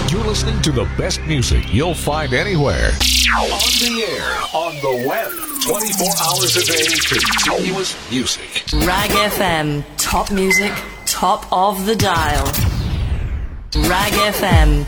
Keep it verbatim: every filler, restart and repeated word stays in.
You're listening to the best music you'll find anywhere. On the air, on the web, twenty-four hours a day, continuous music. Rag F M, top music, top of the dial. Rag F M,